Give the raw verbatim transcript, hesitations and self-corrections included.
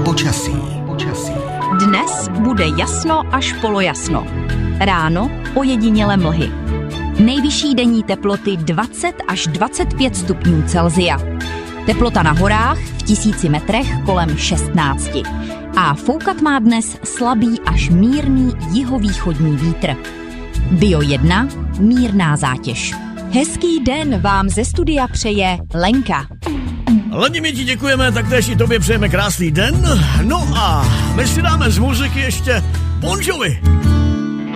Počasí. Počasí. Dnes bude jasno až polojasno. Ráno ojediněle mlhy. Nejvyšší denní teploty dvacet až dvacet pět stupňů Celsia. Teplota na horách v tisíci metrech kolem šestnáct. A foukat má dnes slabý až mírný jihovýchodní vítr. Bio jedna, mírná zátěž. Hezký den vám ze studia přeje Lenka. Leni, my ti děkujeme, taktéž i tobě přejeme krásný den. No a my si dáme z muziky ještě Bon Jovi.